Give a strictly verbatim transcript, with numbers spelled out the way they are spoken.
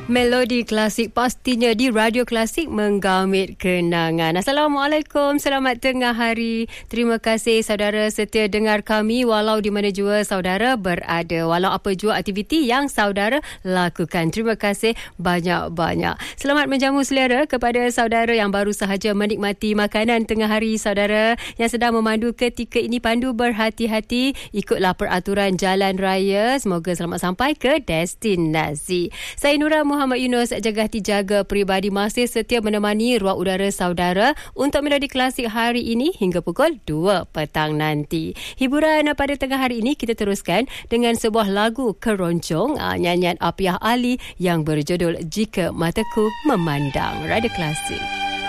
Melodi klasik pastinya di Radio Klasik menggamit kenangan. Assalamualaikum, selamat tengah hari. Terima kasih saudara setia dengar kami walau di mana jua saudara berada. Walau apa jua aktiviti yang saudara lakukan. Terima kasih banyak-banyak. Selamat menjamu selera kepada saudara yang baru sahaja menikmati makanan tengah hari saudara. Yang sedang memandu ketika ini, pandu berhati-hati. Ikutlah peraturan jalan raya. Semoga selamat sampai ke destinasi. Saya Nura Muhammad Yunus, Jagati Jaga Peribadi, masih setia menemani ruang udara saudara untuk Melodi Klasik hari ini hingga pukul dua petang nanti. Hiburan pada tengah hari ini kita teruskan dengan sebuah lagu keroncong, nyanyian Apiah Ali yang berjudul Jika Mataku Memandang. Radio Klasik.